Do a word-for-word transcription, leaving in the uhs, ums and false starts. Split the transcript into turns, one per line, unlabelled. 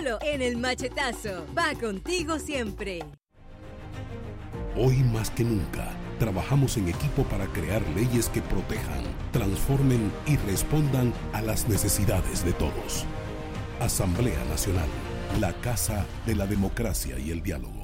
solo en El Machetazo. Va contigo siempre.
Hoy más que nunca, trabajamos en equipo para crear leyes que protejan, transformen y respondan a las necesidades de todos. Asamblea Nacional, la casa de la democracia y el diálogo.